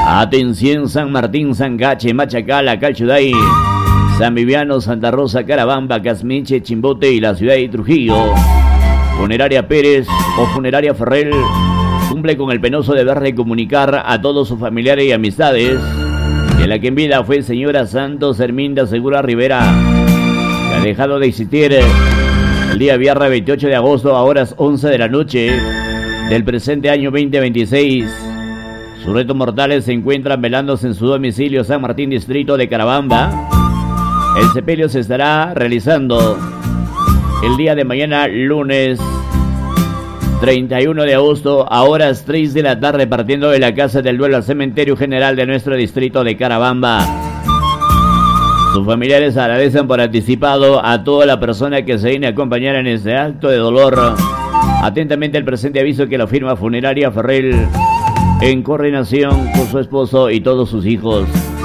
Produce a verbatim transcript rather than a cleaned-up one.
Atención, San Martín, Sangache, Machacala, Calchuday, San Viviano, Santa Rosa, Carabamba, Casmiche, Chimbote y la ciudad de Trujillo. Funeraria Pérez o Funeraria Ferrell cumple con el penoso deber de comunicar a todos sus familiares y amistades que la que en vida fue señora Santos Herminda Segura Rivera, que ha dejado de existir el día viernes veintiocho de agosto a horas once de la noche del presente año veinte veintiséis. Sus restos mortales se encuentran velándose en su domicilio San Martín, distrito de Carabamba. El sepelio se estará realizando el día de mañana, lunes treinta y uno de agosto, a horas tres de la tarde, partiendo de la Casa del Duelo al Cementerio General de nuestro distrito de Carabamba. Sus familiares agradecen por anticipado a toda la persona que se viene a acompañar en este acto de dolor. Atentamente el presente aviso que la firma Funeraria Ferrell, en coordinación con su esposo y todos sus hijos.